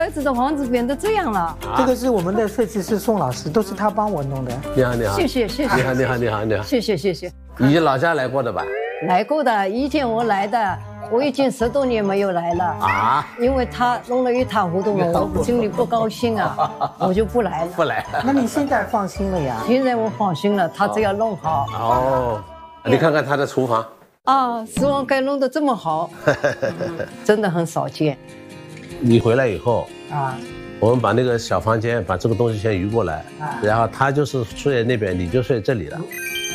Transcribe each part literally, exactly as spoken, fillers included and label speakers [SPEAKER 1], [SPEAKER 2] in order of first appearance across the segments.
[SPEAKER 1] 儿子的房子变得这样了。
[SPEAKER 2] 啊
[SPEAKER 3] 这个是我们的设计师宋老师，都是他帮我弄的。
[SPEAKER 2] 你好，你好，
[SPEAKER 1] 谢谢谢谢。
[SPEAKER 2] 你好，你好，你好，你好。
[SPEAKER 1] 谢谢谢谢。
[SPEAKER 2] 你老家来过的吧？
[SPEAKER 1] 来过的，以前我来的，我已经十多年没有来了
[SPEAKER 2] 啊，
[SPEAKER 1] 因为他弄得一塌糊涂了，我心里不高兴啊，我就不来了。
[SPEAKER 2] 不来了。
[SPEAKER 3] 那你现在放心了呀？
[SPEAKER 1] 现在我放心了，他只要弄好。
[SPEAKER 2] 哦，你看看他的厨房。
[SPEAKER 1] 啊，希望该弄得这么好，真的很少见。
[SPEAKER 2] 你回来以后
[SPEAKER 3] 啊，
[SPEAKER 2] 我们把那个小房间把这个东西先移过来，
[SPEAKER 3] 啊
[SPEAKER 2] 然后他就是睡那边，你就睡这里了。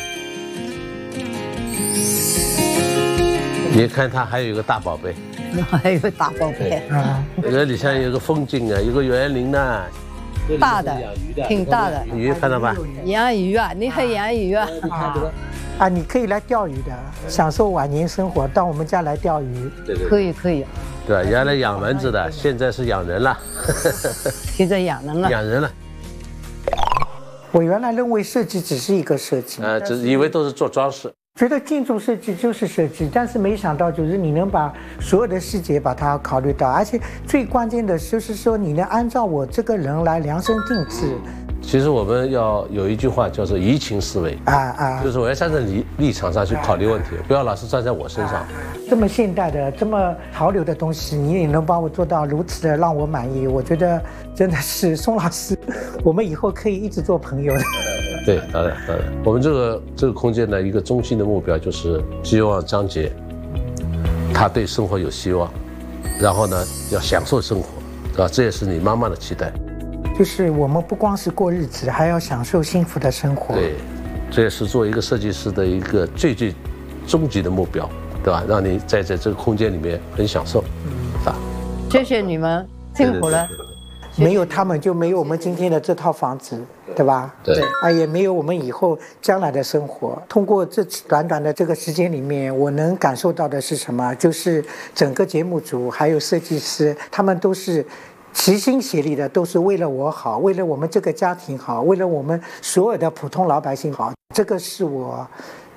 [SPEAKER 2] 你看他还有一个大宝贝，
[SPEAKER 1] 还有个大宝贝，
[SPEAKER 3] 啊，
[SPEAKER 2] 这里像有个风景啊，有个园林呢，
[SPEAKER 1] 大的，挺大的。
[SPEAKER 2] 鱼看到吧？
[SPEAKER 1] 养鱼啊，你还养鱼啊？
[SPEAKER 3] 啊，你可以来钓鱼的，享受晚年生活，到我们家来钓鱼。
[SPEAKER 2] 对对
[SPEAKER 1] 可以可以，
[SPEAKER 2] 对，原来养蚊子的，现在是养人了，
[SPEAKER 1] 现在养人了。
[SPEAKER 2] 养人了。
[SPEAKER 3] 我原来认为设计只是一个设计，
[SPEAKER 2] 呃，只以为都是做装饰。
[SPEAKER 3] 觉得建筑设计就是设计，但是没想到就是你能把所有的细节把它考虑到，而且最关键的就是说你能按照我这个人来量身定制。
[SPEAKER 2] 其实我们要有一句话叫做移情思维
[SPEAKER 3] 啊啊，
[SPEAKER 2] 就是我要站在你立场上去考虑问题，不要老是站在我身上。
[SPEAKER 3] 这么现代的、这么潮流的东西，你也能帮我做到如此的让我满意，我觉得真的是宋老师，我们以后可以一直做朋友的。
[SPEAKER 2] 对，当然当然，我们这个这个空间的一个中心的目标就是希望张杰，他对生活有希望，然后呢要享受生活，对吧？这也是你妈妈的期待。
[SPEAKER 3] 就是我们不光是过日子，还要享受幸福的生活。
[SPEAKER 2] 对，这也是做一个设计师的一个最最终极的目标，对吧？让你在在这个空间里面很享受，啊。
[SPEAKER 1] 谢谢你们，辛苦了。
[SPEAKER 3] 没有他们，就没有我们今天的这套房子，对吧？
[SPEAKER 2] 对。
[SPEAKER 3] 啊，也没有我们以后将来的生活。通过这短短的这个时间里面，我能感受到的是什么？就是整个节目组还有设计师，他们都是齐心协力的，都是为了我好，为了我们这个家庭好，为了我们所有的普通老百姓好。这个是我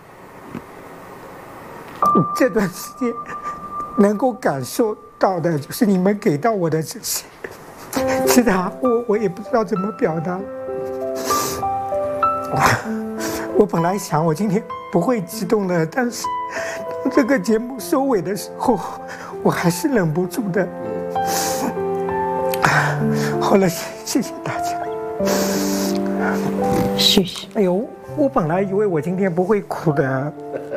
[SPEAKER 3] 这段时间能够感受到的，就是你们给到我的这些。其他我我也不知道怎么表达。我本来想我今天不会激动的，但是这个节目收尾的时候，我还是忍不住的。好了，谢谢大家。
[SPEAKER 1] 谢谢。
[SPEAKER 3] 哎呦，我本来以为我今天不会哭的。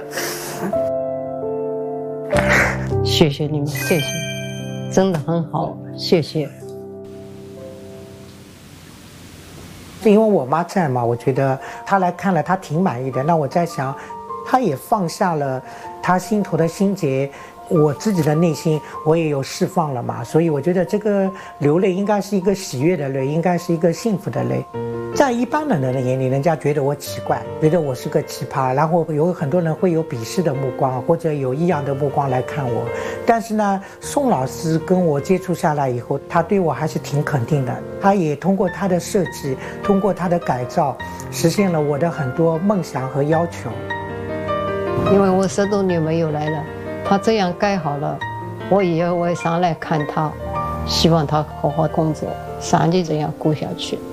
[SPEAKER 1] 谢谢你们，谢谢，真的很好，谢谢。
[SPEAKER 3] 因为我妈在嘛，我觉得她来看了，她挺满意的。那我在想，她也放下了她心头的心结，我自己的内心我也有释放了嘛。所以我觉得这个流泪应该是一个喜悦的泪，应该是一个幸福的泪。在一般的人的眼里，人家觉得我奇怪，觉得我是个奇葩，然后有很多人会有鄙视的目光，或者有异样的目光来看我。但是呢，宋老师跟我接触下来以后，他对我还是挺肯定的。他也通过他的设计，通过他的改造，实现了我的很多梦想和要求。
[SPEAKER 1] 因为我十多年没有来了，他这样盖好了，我以后我也上来看他，希望他好好工作，长期这样过下去。